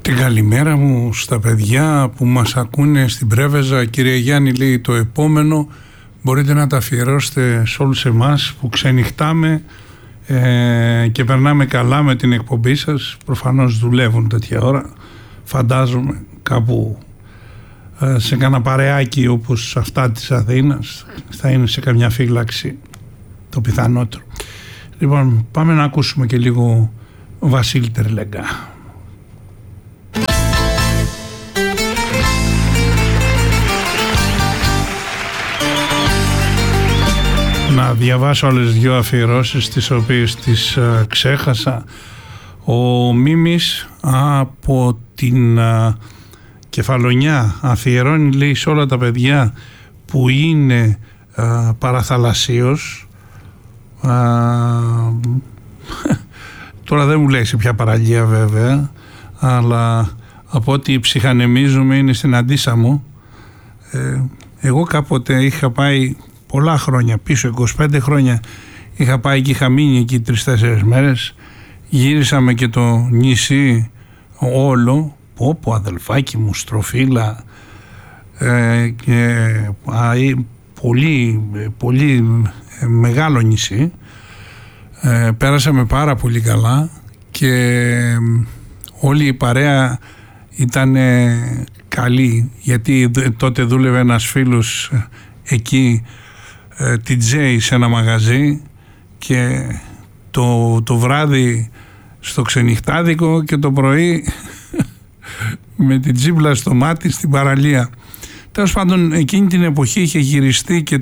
Την καλημέρα μου στα παιδιά που μας ακούνε στην Πρέβεζα. Κύριε Γιάννη, λέει, το επόμενο μπορείτε να τα αφιερώσετε σε όλους εμάς που ξενυχτάμε και περνάμε καλά με την εκπομπή σας. Προφανώς δουλεύουν τέτοια ώρα, φαντάζομαι, κάπου σε κανένα παρεάκι όπως αυτά της Αθήνας, θα είναι σε καμιά φύλαξη το πιθανότερο. Λοιπόν, πάμε να ακούσουμε και λίγο Βασίλη Τερλέγκα. Να διαβάσω άλλες δύο αφιερώσεις τις οποίες τις ξέχασα. Ο Μίμης από την Κεφαλονιά αφιερώνει, λέει, σε όλα τα παιδιά που είναι παραθαλασσίως. Τώρα δεν μου λέει σε ποια παραλία βέβαια, αλλά από ό,τι ψυχανεμίζουμε είναι στην Αντίσαμο. Εγώ κάποτε είχα πάει πολλά χρόνια πίσω, 25 χρόνια είχα πάει και είχα μείνει εκεί 3-4 μέρες. Γύρισαμε και το νησί όλο, πω αδελφάκι μου, στροφίλα, και πολύ μεγάλο νησί. Πέρασαμε πάρα πολύ καλά και όλη η παρέα ήταν καλή, γιατί τότε δούλευε ένας φίλος εκεί, TJ, σε ένα μαγαζί, και το βράδυ στο ξενυχτάδικο και το πρωί με την τσίμπλα στο μάτι στην παραλία. Τέλος πάντων, εκείνη την εποχή είχε γυριστεί και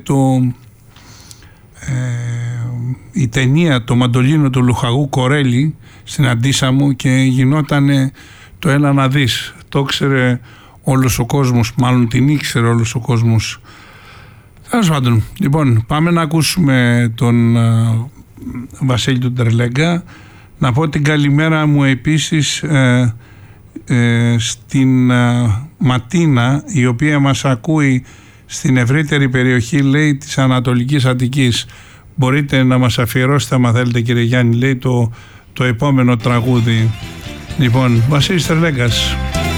η ταινία «Το Μαντολίνο» του Λουχαγού Κορέλη στην Αντίσαμο και γινότανε το «Έλα να δεις». Το ήξερε όλος ο κόσμος, μάλλον την ήξερε όλος ο κόσμος. Τέλος πάντων, λοιπόν, πάμε να ακούσουμε τον Βασίλη του Τερλέγκα. Να πω την καλημέρα μου επίσης στην Ματίνα, η οποία μας ακούει στην ευρύτερη περιοχή, λέει, της Ανατολικής Αττικής. Μπορείτε να μας αφιερώσετε, άμα θέλετε, κύριε Γιάννη, λέει, το επόμενο τραγούδι. Λοιπόν, Βασίλης Τερλέγκας.